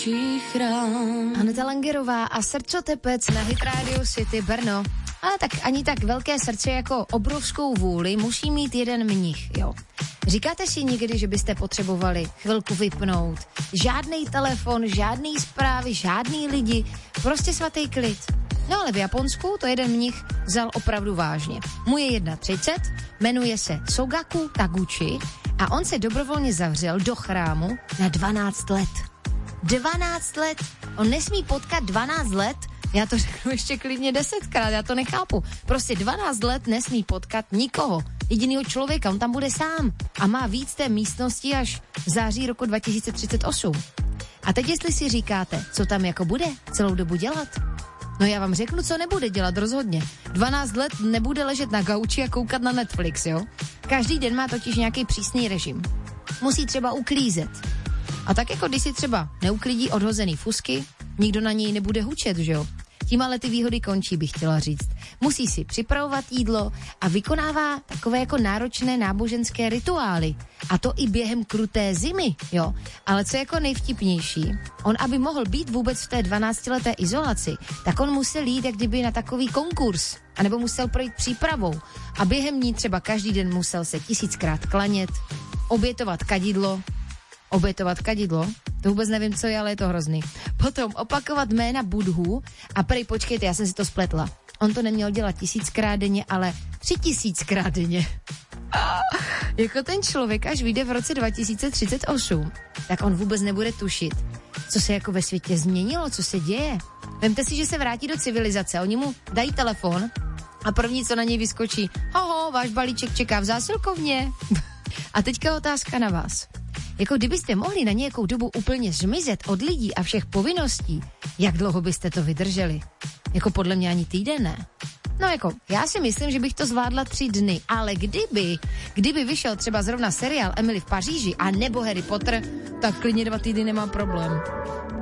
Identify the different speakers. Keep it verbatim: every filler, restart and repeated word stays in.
Speaker 1: očích rán.
Speaker 2: Aneta Langerová a Srdcotepec na Hit Radio City Brno. Ale tak ani tak velké srdce jako obrovskou vůli musí mít jeden mnich, jo. Říkáte si někdy, že byste potřebovali chvilku vypnout? Žádnej telefon, žádný zprávy, žádný lidi, prostě svatý klid. No ale v Japonsku to jeden mnich vzal opravdu vážně. Mu je třicet jedna, jmenuje se Sogaku Taguchi a on se dobrovolně zavřel do chrámu na dvanáct let. dvanáct let! On nesmí potkat dvanáct let. Já to řeknu ještě klidně desetkrát, já to nechápu. Prostě dvanáct let nesmí potkat nikoho, jedinýho člověka, on tam bude sám a má víc té místnosti až v září roku dva tisíce třicet osm. A teď jestli si říkáte, co tam jako bude celou dobu dělat? No já vám řeknu, co nebude dělat rozhodně. dvanáct let nebude ležet na gauči a koukat na Netflix, jo? Každý den má totiž nějaký přísný režim. Musí třeba uklízet. A tak jako když si třeba neuklidí odhozený fusky, nikdo na něj nebude hučet, že jo? Tím ale ty výhody končí, bych chtěla říct. Musí si připravovat jídlo a vykonává takové jako náročné náboženské rituály. A to i během kruté zimy, jo. Ale co je jako nejvtipnější, on aby mohl být vůbec v té dvanáctileté izolaci, tak on musel jít jak kdyby na takový konkurs, anebo musel projít přípravou. A během ní třeba každý den musel se tisíckrát klanět, obětovat kadidlo, obětovat kadidlo, to vůbec nevím, co je, ale je to hrozný. Potom opakovat jména Budhu a prej, počkejte, já jsem si to spletla. On to neměl dělat tisíckrát denně, ale tři tisíckrát denně. Jako ten člověk, až vyjde v roce dva tisíce třicet osm, tak on vůbec nebude tušit, co se jako ve světě změnilo, co se děje. Vemte si, že se vrátí do civilizace, oni mu dají telefon a první, co na něj vyskočí, hoho, váš balíček čeká v zásilkovně. A teďka otázka na vás. Jako kdybyste mohli na nějakou dobu úplně zmizet od lidí a všech povinností, jak dlouho byste to vydrželi? Jako podle mě ani týden ne. No jako, já si myslím, že bych to zvládla tři dny, ale kdyby, kdyby vyšel třeba zrovna seriál Emily v Paříži a nebo Harry Potter, tak klidně dva týdny nemám problém.